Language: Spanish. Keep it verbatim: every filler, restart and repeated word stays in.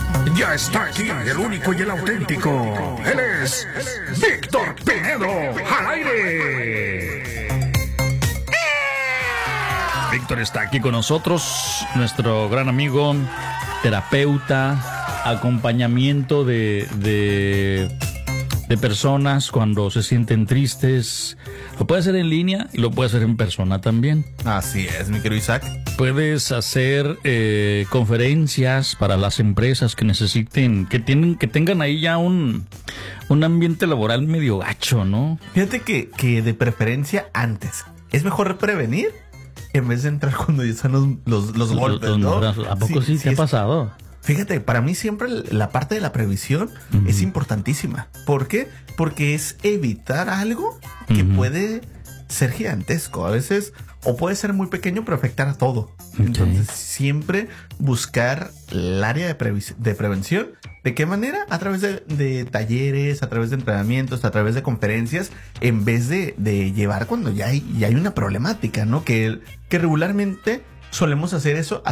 Ya está aquí el único y el auténtico. Él es Víctor Pinedo, al aire. Víctor está aquí con nosotros, nuestro gran amigo, terapeuta, acompañamiento de, de, de personas cuando se sienten tristes. Lo puede hacer en línea y lo puede hacer en persona también. Así es, mi querido Isaac. Puedes hacer eh, conferencias para las empresas que necesiten, que tienen, que tengan ahí ya un, un ambiente laboral medio gacho, ¿no? Fíjate que, que de preferencia antes. Es mejor prevenir en vez de entrar cuando ya están los, los, los golpes, los, ¿no? los, ¿A poco sí, sí, sí te ha es, pasado? Fíjate, para mí siempre la parte de la previsión uh-huh. es importantísima. ¿Por qué? Porque es evitar algo que uh-huh. puede ser gigantesco. A veces, o puede ser muy pequeño, pero afectar a todo. Okay. Entonces, siempre buscar el área de, previ- de prevención. ¿De qué manera? A través de, de talleres, a través de entrenamientos, a través de conferencias, en vez de, de llevar cuando ya hay, ya hay una problemática, ¿no? Que, que regularmente solemos hacer eso